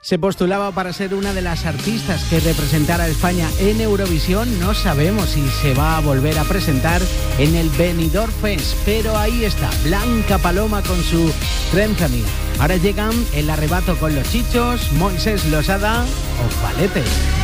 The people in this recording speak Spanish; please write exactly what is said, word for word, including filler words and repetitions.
Se postulaba para ser una de las artistas que representara a España en Eurovisión. No sabemos si se va a volver a presentar en el Benidorm Fest, pero ahí está, Blanca Paloma con su Trenzami. Ahora llegan El Arrebato con los Chichos, Moisés Losada o Falete.